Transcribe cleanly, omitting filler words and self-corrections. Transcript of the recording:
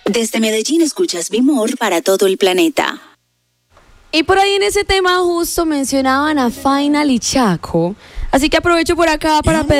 Desde Medellín escuchas Bimor para todo el planeta. Y por ahí en ese tema justo mencionaban a Final y Chaco. Así que aprovecho por acá para pedir